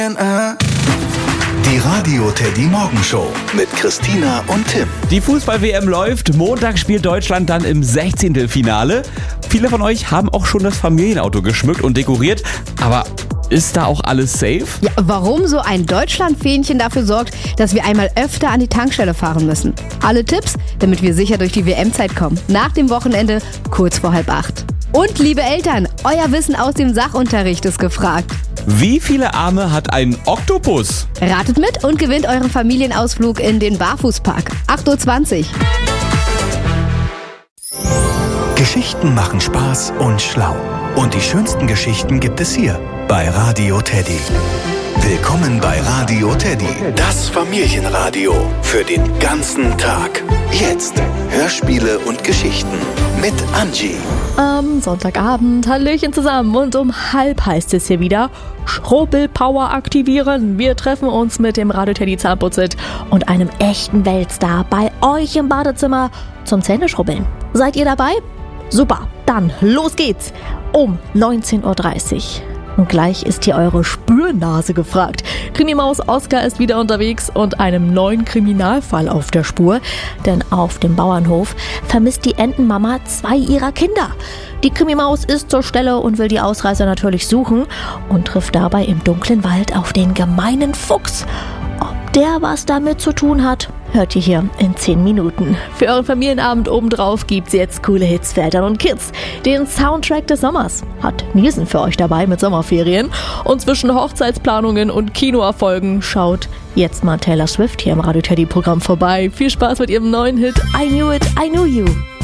Die Radio Teddy Morgenshow mit Christina und Tim. Die Fußball-WM läuft. Montag spielt Deutschland dann im 16. Finale. Viele von euch haben auch schon das Familienauto geschmückt und dekoriert. Aber ist da auch alles safe? Ja, warum so ein Deutschlandfähnchen dafür sorgt, dass wir einmal öfter an die Tankstelle fahren müssen. Alle Tipps, damit wir sicher durch die WM-Zeit kommen. Nach dem Wochenende, kurz vor 7:30. Und liebe Eltern, euer Wissen aus dem Sachunterricht ist gefragt. Wie viele Arme hat ein Oktopus? Ratet mit und gewinnt euren Familienausflug in den Barfußpark. 8:20 Uhr. Geschichten machen Spaß und schlau. Und die schönsten Geschichten gibt es hier bei Radio Teddy. Willkommen bei Radio Teddy, das Familienradio für den ganzen Tag. Jetzt Hörspiele und Geschichten mit Angie. Am Sonntagabend, Hallöchen zusammen, und um 12:30 heißt es hier wieder: Schrubbelpower aktivieren. Wir treffen uns mit dem Radio Teddy Zahnputzit und einem echten Weltstar bei euch im Badezimmer zum Zähneschrubbeln. Seid ihr dabei? Super, dann los geht's um 19:30 Uhr. Und gleich ist hier eure Spürnase gefragt. Krimimaus Oskar ist wieder unterwegs und einem neuen Kriminalfall auf der Spur. Denn auf dem Bauernhof vermisst die Entenmama 2 ihrer Kinder. Die Krimimaus ist zur Stelle und will die Ausreißer natürlich suchen und trifft dabei im dunklen Wald auf den gemeinen Fuchs. Ob der was damit zu tun hat, hört ihr hier in 10 Minuten. Für euren Familienabend obendrauf gibt's jetzt coole Hits für Eltern und Kids. Den Soundtrack des Sommers hat Nielsen für euch dabei mit Sommerferien. Und zwischen Hochzeitsplanungen und Kinoerfolgen schaut jetzt mal Taylor Swift hier im Radio Teddy Programm vorbei. Viel Spaß mit ihrem neuen Hit I Knew It, I Knew You.